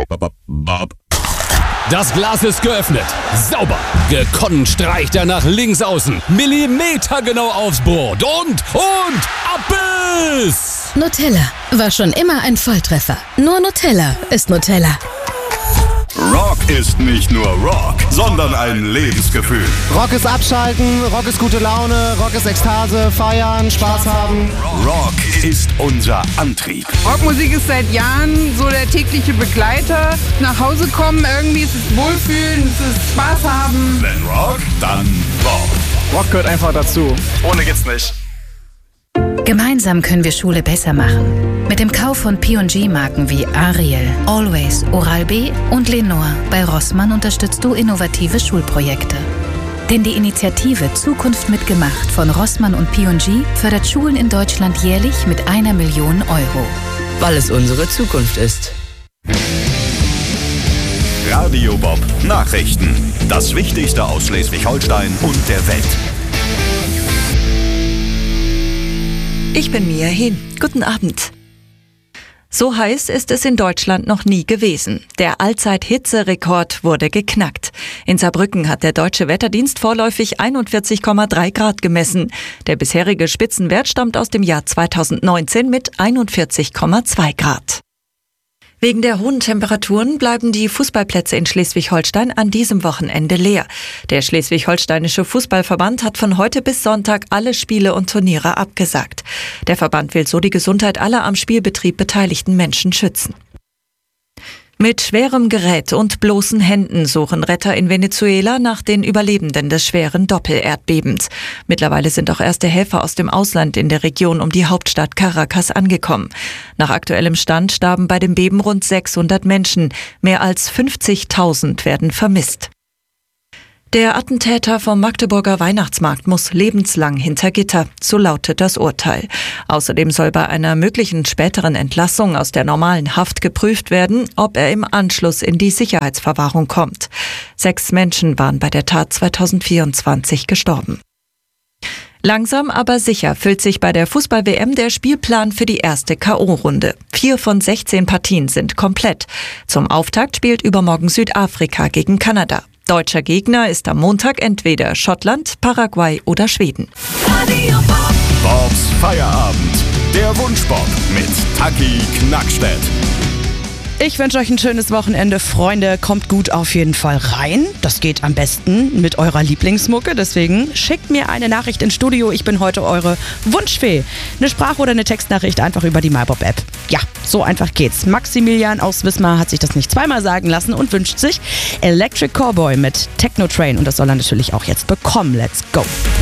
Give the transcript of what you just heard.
Das Glas ist geöffnet. Sauber. Gekonnt streicht er nach links außen. Millimetergenau aufs Brot. Und Abbiss! Nutella war schon immer ein Volltreffer. Nur Nutella ist Nutella. Rock ist nicht nur Rock, sondern ein Lebensgefühl. Rock ist Abschalten, Rock ist gute Laune, Rock ist Ekstase, feiern, Spaß haben. Rock ist unser Antrieb. Rockmusik ist seit Jahren so der tägliche Begleiter. Nach Hause kommen, irgendwie ist es Wohlfühlen, es ist Spaß haben. Wenn Rock, dann Rock. Rock gehört einfach dazu. Ohne geht's nicht. Gemeinsam können wir Schule besser machen. Mit dem Kauf von P&G-Marken wie Ariel, Always, Oral-B und Lenore bei Rossmann unterstützt du innovative Schulprojekte. Denn die Initiative Zukunft mitgemacht von Rossmann und P&G fördert Schulen in Deutschland jährlich mit 1 Million Euro. Weil es unsere Zukunft ist. Radio Bob Nachrichten. Das Wichtigste aus Schleswig-Holstein und der Welt. Ich bin Mia Hehn. Guten Abend. So heiß ist es in Deutschland noch nie gewesen. Der Allzeit-Hitzerekord wurde geknackt. In Saarbrücken hat der Deutsche Wetterdienst vorläufig 41,3 Grad gemessen. Der bisherige Spitzenwert stammt aus dem Jahr 2019 mit 41,2 Grad. Wegen der hohen Temperaturen bleiben die Fußballplätze in Schleswig-Holstein an diesem Wochenende leer. Der Schleswig-Holsteinische Fußballverband hat von heute bis Sonntag alle Spiele und Turniere abgesagt. Der Verband will so die Gesundheit aller am Spielbetrieb beteiligten Menschen schützen. Mit schwerem Gerät und bloßen Händen suchen Retter in Venezuela nach den Überlebenden des schweren Doppelerdbebens. Mittlerweile sind auch erste Helfer aus dem Ausland in der Region um die Hauptstadt Caracas angekommen. Nach aktuellem Stand starben bei dem Beben rund 600 Menschen. Mehr als 50.000 werden vermisst. Der Attentäter vom Magdeburger Weihnachtsmarkt muss lebenslang hinter Gitter, so lautet das Urteil. Außerdem soll bei einer möglichen späteren Entlassung aus der normalen Haft geprüft werden, ob er im Anschluss in die Sicherheitsverwahrung kommt. 6 Menschen waren bei der Tat 2024 gestorben. Langsam aber sicher füllt sich bei der Fußball-WM der Spielplan für die erste K.O.-Runde. 4 von 16 Partien sind komplett. Zum Auftakt spielt übermorgen Südafrika gegen Kanada. Deutscher Gegner ist am Montag entweder Schottland, Paraguay oder Schweden. Bobs Feierabend. Der Wunschbob mit Taki Knackstedt. Ich wünsche euch ein schönes Wochenende, Freunde. Kommt gut auf jeden Fall rein. Das geht am besten mit eurer Lieblingsmucke. Deswegen schickt mir eine Nachricht ins Studio. Ich bin heute eure Wunschfee. Eine Sprach- oder eine Textnachricht einfach über die MyBob-App. Ja, so einfach geht's. Maximilian aus Wismar hat sich das nicht zweimal sagen lassen und wünscht sich Electric Cowboy mit Techno Train. Und das soll er natürlich auch jetzt bekommen. Let's go.